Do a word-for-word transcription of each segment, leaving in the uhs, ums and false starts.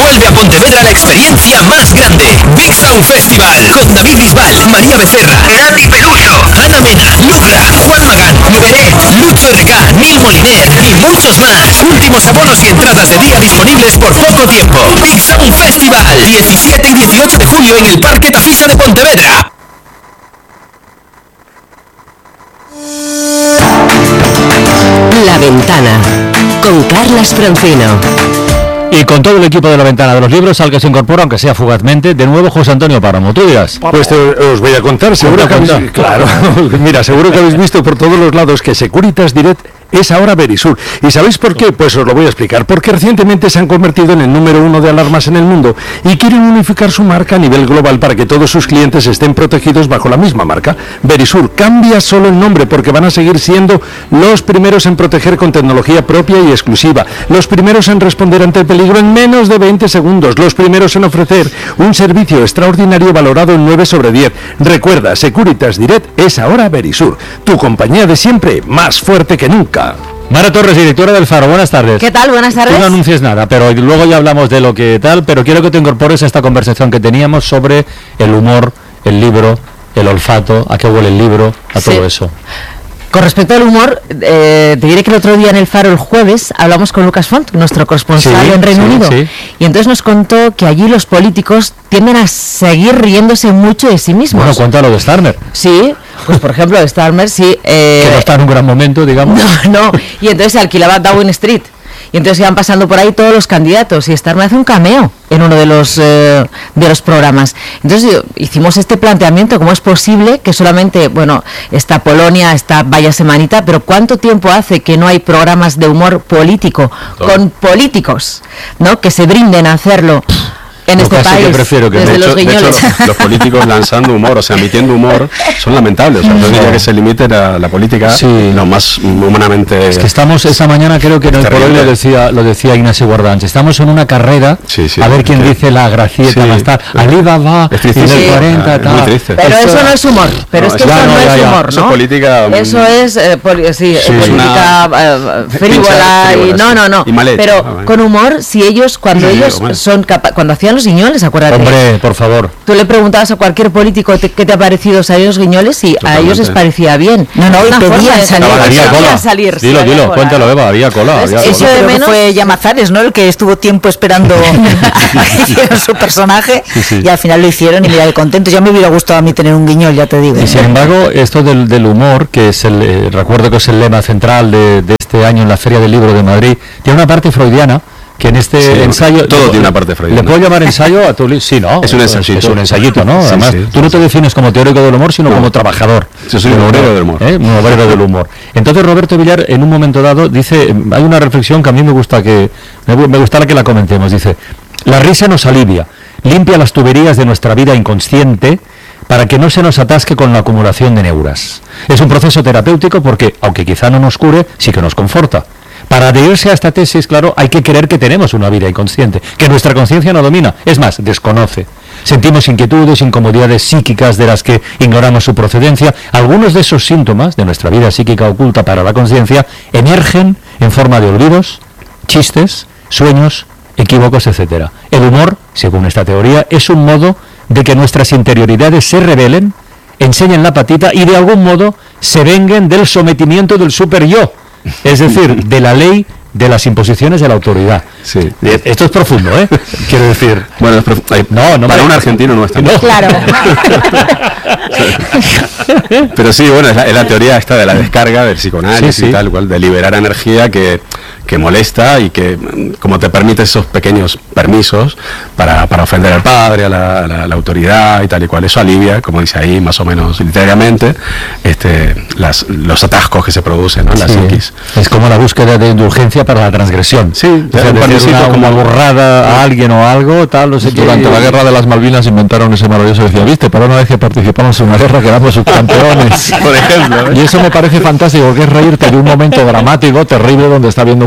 Vuelve a Pontevedra la experiencia más grande. Big Sound Festival con David Bisbal, María Becerra, Nati Peluso, Ana Mena, Lucra, Juan Magán, Beret, Lucho R K, Neil Moliner y muchos más. Últimos abonos y entradas de día disponibles por poco tiempo. Big Sound Festival, diecisiete y dieciocho de julio en el Parque Tafisa de Pontevedra. La Ventana, con Carlas Francino. Y con todo el equipo de La Ventana de los Libros, al que se incorpora, aunque sea fugazmente, de nuevo José Antonio Páramo. Tú dirás. Pues te, os voy a contar, seguro que habéis, claro, mira, seguro que habéis visto por todos los lados que Securitas Direct es ahora Verisur. ¿Y sabéis por qué? Pues os lo voy a explicar. Porque recientemente se han convertido en el número uno de alarmas en el mundo y quieren unificar su marca a nivel global para que todos sus clientes estén protegidos bajo la misma marca. Verisur cambia solo el nombre porque van a seguir siendo los primeros en proteger con tecnología propia y exclusiva, los primeros en responder ante el peligro en menos de veinte segundos, los primeros en ofrecer un servicio extraordinario valorado en nueve sobre diez. Recuerda, Securitas Direct es ahora Verisur, tu compañía de siempre, más fuerte que nunca. Mara Torres, directora del Faro, buenas tardes. ¿Qué tal? Buenas tardes. Tú no anuncies nada, pero luego ya hablamos de lo que tal, pero quiero que te incorpores a esta conversación que teníamos sobre el humor, el libro, el olfato, a qué huele el libro, a sí. todo eso. Con respecto al humor, eh, te diré que el otro día en el Faro, el jueves, hablamos con Lucas Font, nuestro corresponsal sí, en Reino sí, Unido, sí. y entonces nos contó que allí los políticos tienden a seguir riéndose mucho de sí mismos. Bueno, cuéntalo de Starmer. Sí, pues por ejemplo, Starmer sí... Eh, que no está en un gran momento, digamos. No, no, y entonces se alquilaba Downing Street. Y entonces iban pasando por ahí todos los candidatos y Starmer hace un cameo en uno de los eh, de los programas. Entonces hicimos este planteamiento, ¿cómo es posible que solamente, bueno, está Polonia, está Vaya Semanita, pero cuánto tiempo hace que no hay programas de humor político Todo. con políticos, ¿no? Que se brinden a hacerlo en no, este país, que prefiero que desde de, los hecho, de hecho, los, los políticos lanzando humor, o sea, emitiendo humor, son lamentables. O sea, yo diría que se limite la, la política sí. lo más humanamente... Es que estamos, esta mañana creo que en el Polo lo decía, lo decía Ignacio Guardans, estamos en una carrera sí, sí, a ver quién sí. dice la gracieta, sí. va a estar, Alibaba, en el sí. cuarenta, tal. Pero eso, eso no es humor, pero no, es que eso no, no es humor, ¿no? Eso es política... Eso es, eh, poli sí, sí, política uh, frívola, y no, no, no. Pero con humor, si ellos, cuando ellos son capaces, cuando hacían los guiñoles, acuérdate. Hombre, por favor. Tú le preguntabas a cualquier político te, qué te ha parecido salir los guiñoles y Totalmente. a ellos les parecía bien. No, no, y pedían salir. No, había cola. salir. Dilo, sí, dilo, cola. cuéntalo, Eva, había cola. Había Eso cola. de menos fue Llamazares, ¿no? El que estuvo tiempo esperando a su personaje sí, sí. y al final lo hicieron y mira de contentos. Ya me hubiera gustado a mí tener un guiñol, ya te digo. Y sin embargo, esto del, del humor, que es el, eh, recuerdo que es el lema central de, de este año en la Feria del Libro de Madrid, tiene una parte freudiana. Que en este sí, ensayo... Todo tiene una parte freudiana. ¿Le puedo llamar ensayo a tu libro? Sí, ¿no? Es un ensayito. Es un ensayito, ¿no? Sí, Además, sí, tú no te defines como teórico del humor, sino no. como trabajador. Yo soy un obrero del humor. ¿Eh? Un obrero del humor. Entonces, Roberto Villar, en un momento dado, dice... Hay una reflexión que a mí me gusta que... Me gustaría que la comentemos. Dice, la risa nos alivia, limpia las tuberías de nuestra vida inconsciente para que no se nos atasque con la acumulación de neuras. Es un proceso terapéutico porque, aunque quizá no nos cure, sí que nos conforta. Para adherirse a esta tesis, claro, hay que creer que tenemos una vida inconsciente, que nuestra conciencia no domina, es más, desconoce. Sentimos inquietudes, incomodidades psíquicas de las que ignoramos su procedencia. Algunos de esos síntomas de nuestra vida psíquica oculta para la conciencia emergen en forma de olvidos, chistes, sueños, equívocos, etcétera. El humor, según esta teoría, es un modo de que nuestras interioridades se rebelen, enseñen la patita y de algún modo se venguen del sometimiento del super yo. Es decir, de la ley de las imposiciones de la autoridad. Sí. Esto es profundo, ¿eh? Quiero decir... Bueno, es profundo. No, no, para me... un argentino no es tan... No. Claro. Pero sí, bueno, es la, es la teoría esta de la descarga, del psicoanálisis sí, sí. y tal cual, de liberar energía que, que molesta y que, como te permite esos pequeños permisos para, para ofender al padre, a la, a, la, a la autoridad y tal y cual. Eso alivia, como dice ahí, más o menos literariamente, este, las, los atascos que se producen, ¿no? En la sí. psiquis. Es como la búsqueda de indulgencia para la transgresión. Sí, o sea, decir una, como borrada a alguien o algo, tal, no sé qué. Durante la guerra de las Malvinas inventaron ese maravilloso, decía, viste, para una vez que participamos en una guerra quedamos subcampeones. Por ejemplo, ¿eh? Y eso me parece fantástico, porque es reírte de un momento dramático, terrible, donde está habiendo un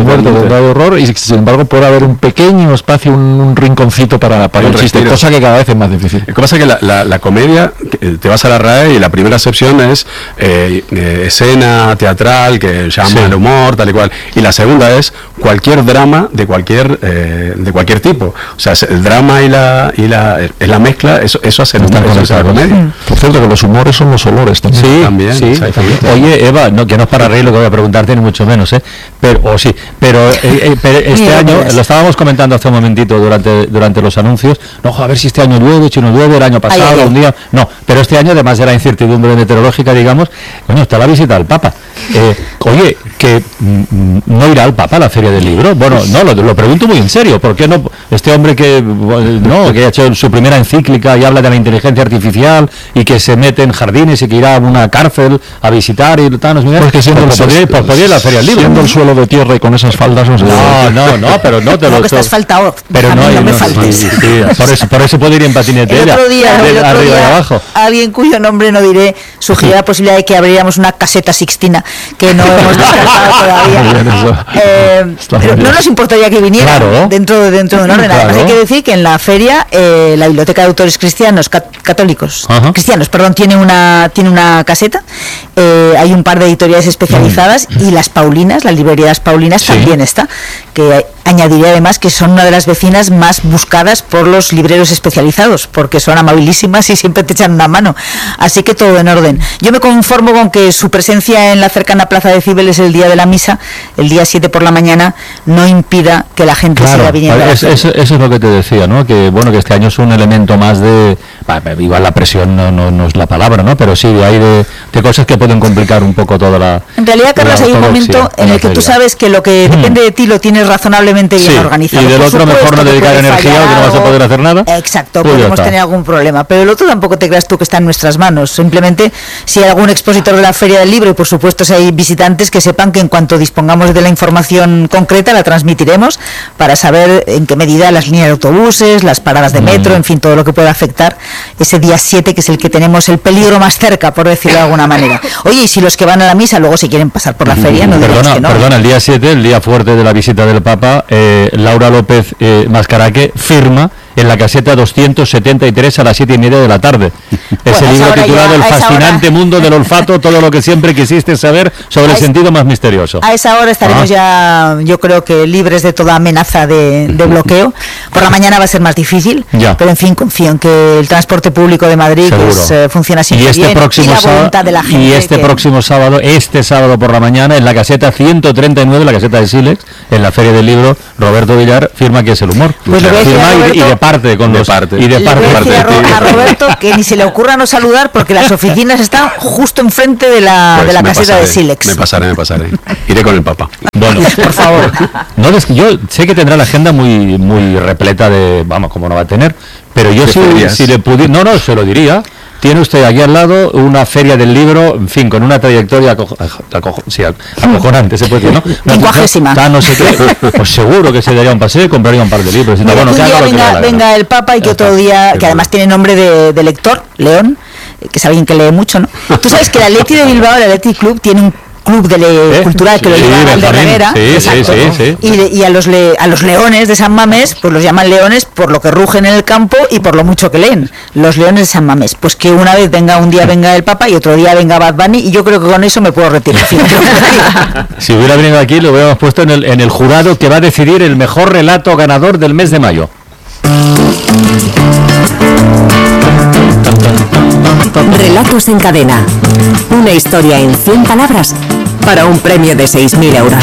muerte, de horror, y sin embargo puede haber un pequeño espacio, un, un rinconcito para, para el chiste, respiro. Cosa que cada vez es más difícil. Lo que pasa es que la, la, la comedia, te vas a la R A E y la primera acepción es eh, eh, escena teatral que llama sí. el humor, tal y cual, y la segunda es cualquier drama de cualquier eh, de cualquier tipo. O sea, el drama y la y la, es la mezcla, eso, eso hace el humor, eso hace la comedia. Mm. Por cierto, que los humores son los olores también. Sí, también. Sí. Oye, Eva, no, que no es para reír lo que voy a preguntarte, ni mucho menos, ¿eh? Pero, o sí, pero, eh, eh, pero este año, lo estábamos comentando hace un momentito durante durante los anuncios, no, a ver si este año llueve, si no llueve, el año pasado, ay, ay, un día, no, pero este año, además de la incertidumbre meteorológica, digamos, bueno, está la visita al Papa. Eh, oye, que mm, no irá al Papa a la Feria del Libro. Bueno, no, lo, lo pregunto muy en serio. ¿Por qué no? Este hombre que no que ha hecho su primera encíclica y habla de la inteligencia artificial y que se mete en jardines y que irá a una cárcel a visitar y tal, no, pues que siendo pues, el, podría, pues podría ir a la Feria del Libro. Siendo el suelo de tierra y con esas faldas, no sé. No, no, no, pero no te lo. que estás faltado. Pero no, no me no, faltes. Sí, sí, por eso, por eso puede ir en patinete. El otro día, de, el otro arriba día, y abajo. Alguien cuyo nombre no diré sugirió la posibilidad de que abriéramos una caseta Sixtina que no hemos descartado todavía. Eh, pero no nos importaría que viniera claro. dentro, dentro de un orden. Claro. Además hay que decir que en la feria eh, la Biblioteca de Autores Cristianos, cat, católicos, Ajá. cristianos, perdón, tiene una tiene una caseta. Eh, hay un par de editoriales especializadas mm. y las Paulinas, la librería de las Paulinas sí. también está, que añadiría además que son una de las vecinas más buscadas por los libreros especializados, porque son amabilísimas y siempre te echan una mano. Así que todo en orden. Yo me conformo con que su presencia en la cercana Plaza de Cibeles el día de la misa, el día siete por la mañana, no impida que la gente claro, siga viniendo. Es, es, eso es lo que te decía, ¿no? Que bueno, que este año es un elemento más de, igual la presión no, no, no es la palabra, ¿no? Pero sí, hay de, de cosas que pueden complicar un poco toda la. En realidad, Carlos, hay un momento en el que tú sabes que lo que depende de ti lo tienes razonablemente bien sí, organizado. Y del Por otro supuesto, mejor no dedicar energía o que no vas a poder hacer nada. Exacto, pues podemos tener algún problema. Pero el otro tampoco te creas tú que está en nuestras manos. Simplemente si hay algún expositor de la Feria del Libro, y por supuesto si hay visitantes, que sepan que en cuanto dispongamos de la información concreta la transmitiremos para saber en qué medida las líneas de autobuses, las paradas de metro, mm. en fin, todo lo que pueda afectar ese día siete, que es el que tenemos el peligro más cerca, por decirlo de alguna manera. Oye, y si los que van a la misa luego si quieren pasar por la feria, no perdona, que no. Perdona, el día siete, el día fuerte de la visita del Papa, eh, Laura López eh, Mascaraque firma en la caseta doscientos setenta y tres a las siete y media de la tarde. Ese bueno, libro titulado ya, El fascinante hora... mundo del olfato, todo lo que siempre quisiste saber sobre a el es... sentido más misterioso. A esa hora estaremos ah. ya, yo creo que libres de toda amenaza de, de bloqueo. Por la mañana va a ser más difícil, ya. pero en fin, confío en que el transporte público de Madrid pues, eh, funciona siempre y este bien próximo y la voluntad de la gente. Y este que... próximo sábado, este sábado por la mañana, en la caseta ciento treinta y nueve, la caseta de Silex, en la Feria del Libro, Roberto Villar firma que es el humor. Pues lo firma y, de, y de parte con de los... Parte. Y de Le parte, voy a parte decir de a, Ro- a Roberto que ni se le ocurra no saludar porque las oficinas están justo enfrente de la, pues de la caseta pasaré, de Silex. Me pasaré, me pasaré. Iré con el Papa. Bueno, por favor. No des, yo sé que tendrá la agenda muy muy repleta de, vamos, como no va a tener, pero yo si, si le pudiera, no, no, se lo diría. Tiene usted aquí al lado una feria del libro, en fin, con una trayectoria aco- aco- sí, acojonante, se puede decir, ¿no? Lenguajesima. No sé qué, pues seguro que se daría un paseo y compraría un par de libros. Mira, bueno, un día venga, venga el Papa y que otro día, que además tiene nombre de, de lector, León, que es alguien que lee mucho, ¿no? Tú sabes que el Athletic de Bilbao, el Athletic Club, tiene un club de le- ¿Eh? cultural que sí, lo lleva al de Reguera, sí, sí, sí, sí. y, de, y a los le, a los leones de San Mamés pues los llaman leones por lo que rugen en el campo y por lo mucho que leen, los leones de San Mamés. Pues que una vez venga, un día venga el Papa y otro día venga Bad Bunny, y yo creo que con eso me puedo retirar. Si hubiera venido aquí lo hubiéramos puesto en el, en el jurado que va a decidir el mejor relato ganador del mes de mayo. Relatos en cadena. Una historia en cien palabras para un premio de seis mil euros.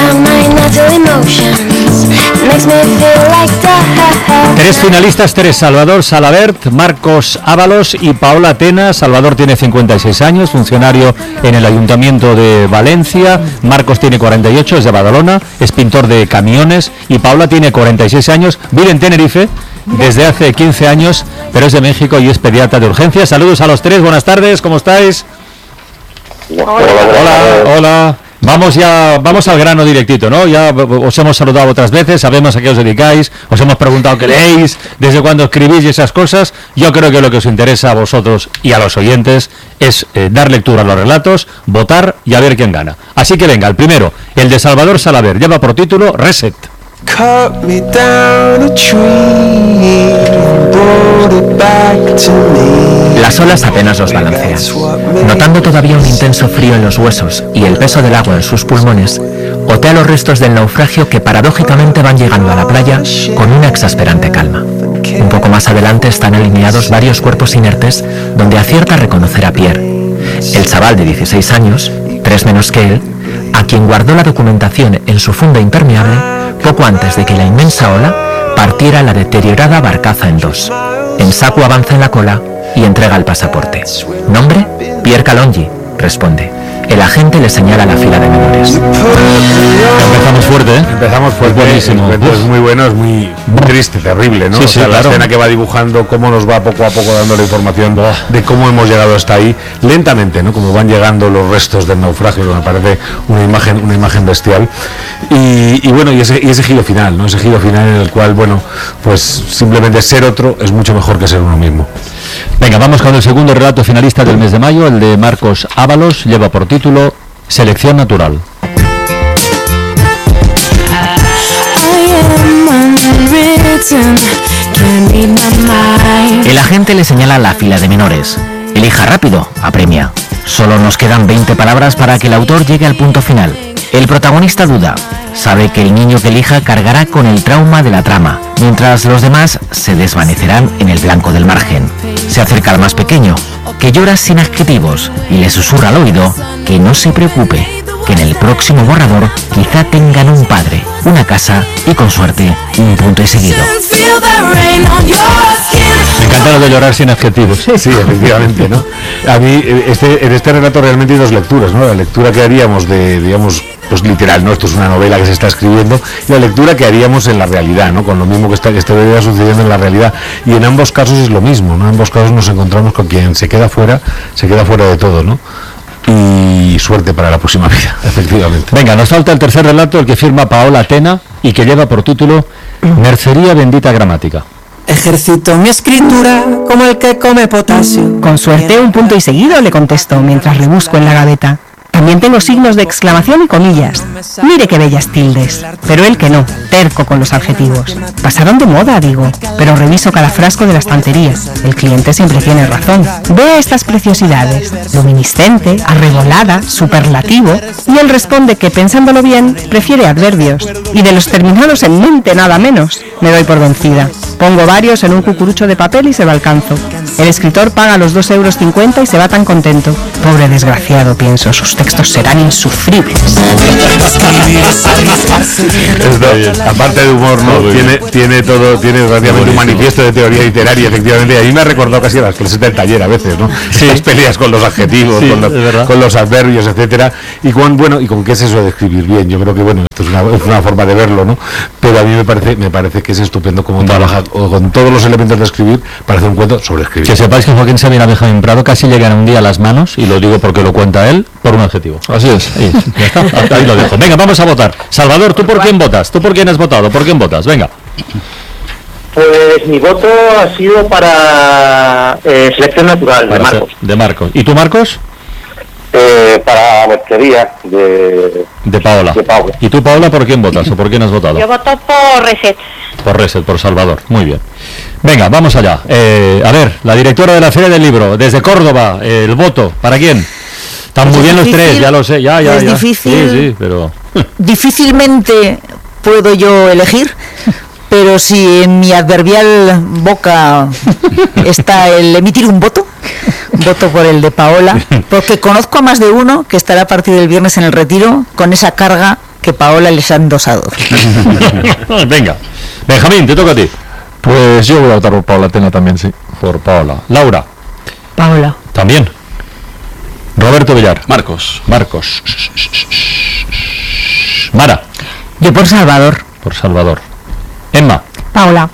Tres finalistas, tres: Salvador Salabert, Marcos Ábalos y Paola Tena. Salvador tiene cincuenta y seis años, funcionario en el Ayuntamiento de Valencia. Marcos tiene cuarenta y ocho, es de Badalona, es pintor de camiones. Y Paola tiene cuarenta y seis años, vive en Tenerife desde hace quince años, pero es de México y es pediatra de urgencias. Saludos a los tres, buenas tardes, ¿cómo estáis? Hola, hola, hola. Vamos ya, vamos al grano directito, ¿no? Ya os hemos saludado otras veces, sabemos a qué os dedicáis, os hemos preguntado qué leéis, desde cuándo escribís y esas cosas. Yo creo que lo que os interesa a vosotros y a los oyentes es eh, dar lectura a los relatos, votar y a ver quién gana. Así que venga, el primero, el de Salvador Salaver, lleva por título Reset. Cut me down a tree and brought it back to me. Las olas apenas los balancean. Notando todavía un intenso frío en los huesos y el peso del agua en sus pulmones, otea los restos del naufragio que paradójicamente van llegando a la playa con una exasperante calma. Un poco más adelante están alineados varios cuerpos inertes donde acierta a reconocer a Pierre, el chaval de dieciséis años, tres menos que él, a quien guardó la documentación en su funda impermeable poco antes de que la inmensa ola partiera la deteriorada barcaza en dos. En saco avanza en la cola y entrega el pasaporte. ¿Nombre? Pierre Calongi, responde. El agente le señala la fila de menores. Empezamos fuerte, ¿eh? Empezamos fuerte. Es buenísimo. El cuento es muy bueno, es muy triste, terrible, ¿no? Sí, o sea, sí, la claro. escena que va dibujando, cómo nos va poco a poco dando la información de cómo hemos llegado hasta ahí, lentamente, ¿no? Como van llegando los restos del naufragio, que me parece una imagen, una imagen bestial. Y, y bueno, y ese, y ese giro final, ¿no? Ese giro final en el cual, bueno, pues simplemente ser otro es mucho mejor que ser uno mismo. Venga, vamos con el segundo relato finalista del mes de mayo, el de Marcos Ábalos, lleva por título Selección Natural. El agente le señala la fila de menores. Elija rápido, apremia. Solo nos quedan veinte palabras para que el autor llegue al punto final. El protagonista duda. Sabe que el niño que elija cargará con el trauma de la trama, mientras los demás se desvanecerán en el blanco del margen. Se acerca al más pequeño, que llora sin adjetivos, y le susurra al oído que no se preocupe, que en el próximo borrador quizá tengan un padre, una casa y, con suerte, un punto y seguido. Me encanta lo de llorar sin adjetivos. Sí, efectivamente, ¿no? A mí, este, en este relato realmente hay dos lecturas, ¿no? La lectura que haríamos de, digamos, pues literal, ¿no? Esto es una novela que se está escribiendo, y la lectura que haríamos en la realidad, ¿no? Con lo mismo que está que estaría sucediendo en la realidad. Y en ambos casos es lo mismo, ¿no? En ambos casos nos encontramos con quien se queda fuera, se queda fuera de todo, ¿no? Y suerte para la próxima vida, efectivamente. Venga, nos falta el tercer relato, el que firma Paola Tena y que lleva por título Mercería Bendita Gramática. Ejercito mi escritura como el que come potasio. Con suerte un punto y seguido, le contesto mientras rebusco en la gaveta. También tengo signos de exclamación y comillas. Mire qué bellas tildes. Pero él que no, terco con los adjetivos. Pasaron de moda, digo, pero reviso cada frasco de la estantería. El cliente siempre tiene razón. Ve estas preciosidades. Luminiscente, arrebolada, superlativo. Y él responde que, pensándolo bien, prefiere adverbios. Y de los terminados en mente, nada menos. Me doy por vencida. Pongo varios en un cucurucho de papel y se lo alcanzo. El escritor paga los dos euros cincuenta y se va tan contento. Pobre desgraciado, pienso, sus textos serán insufribles. Esto, aparte de humor, ¿no? Tiene, tiene todo, tiene rápidamente un manifiesto de teoría literaria, efectivamente. A mí me ha recordado casi a las clases del taller a veces, ¿no? Sí. Estas peleas con los adjetivos, sí, con, los, con los adverbios, etcétera. Y con, bueno, y con qué es eso de escribir bien. Yo creo que, bueno, esto es una, es una forma de verlo, ¿no? Pero a mí me parece, me parece que es estupendo cómo trabaja con todos los elementos de escribir para hacer un cuento sobre escribir. Que sepáis que Joaquín Sabina Benjamín Prado casi llegan un día a las manos, y lo digo porque lo cuenta él, por un adjetivo. Así es. Ahí, ya está, ahí lo dejo. Venga, vamos a votar. Salvador, ¿tú por quién votas? ¿Tú por quién has votado? ¿Por quién votas? Venga. Pues mi voto ha sido para eh, Selección Natural, para de Marcos. De Marcos. ¿Y tú, Marcos? Eh, para Mercería, de, de Paola. de Paola. ¿Y tú, Paola, por quién votas o por quién has votado? Yo voto por Reset. Por Reset, por Salvador. Muy bien. Venga, vamos allá. Eh, a ver, la directora de la Feria del Libro, desde Córdoba, eh, el voto, ¿para quién? Están muy bien los tres, ya lo sé, ya, ya, es ya. Difícil, sí, sí, pero... Difícilmente puedo yo elegir, pero si en mi adverbial boca está el emitir un voto, voto por el de Paola, porque conozco a más de uno que estará a partir del viernes en el retiro con esa carga que Paola les ha endosado. Venga, Benjamín, te toca a ti. Pues yo voy a votar por Paola Tena también, sí. Por Paola. Laura. Paola. También. Roberto Villar. Marcos. Marcos. Mara. Yo por Salvador. Por Salvador. Emma. Paola.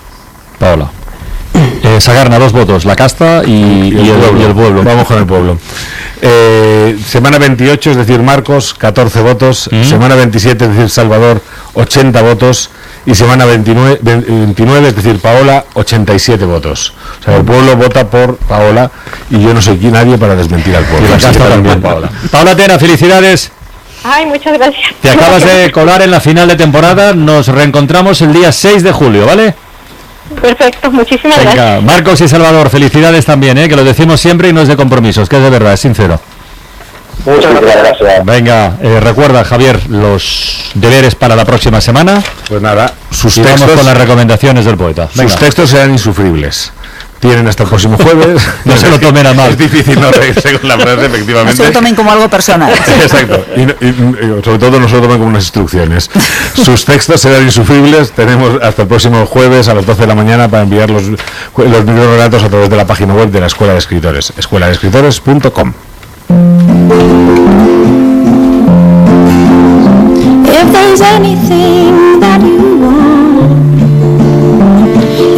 Paola. Eh, Sagarna, dos votos, la casta y, y, el, y, el, pueblo. y el pueblo. Vamos con el pueblo. Eh, semana veintiocho, es decir, Marcos, catorce votos. Mm. Semana veintisiete, es decir, Salvador, ochenta votos. Y semana veintinueve, veintinueve, es decir, Paola, ochenta y siete votos. O sea, el pueblo vota por Paola y yo no soy aquí nadie para desmentir al pueblo. Y la casa también, Paola. Paola Tena, felicidades. Ay, muchas gracias. Te acabas de colar en la final de temporada. Nos reencontramos el día seis de julio, ¿vale? Perfecto, muchísimas Venga, gracias. Marcos y Salvador, felicidades también, ¿eh? Que lo decimos siempre y no es de compromisos, que es de verdad, es sincero. Muchas gracias. Venga, eh, recuerda, Javier, los deberes para la próxima semana. Pues nada, sus y textos, vamos con las recomendaciones del poeta. Venga. Sus textos serán insufribles. Tienen hasta el próximo jueves. No se lo tomen a mal. Es difícil no reírse con la frase, efectivamente. No se lo tomen como algo personal. Exacto. Y, y, y sobre todo no se lo tomen como unas instrucciones. Sus textos serán insufribles. Tenemos hasta el próximo jueves a las doce de la mañana para enviar los, los microrelatos a través de la página web de la Escuela de Escritores, escuela de escritores punto com.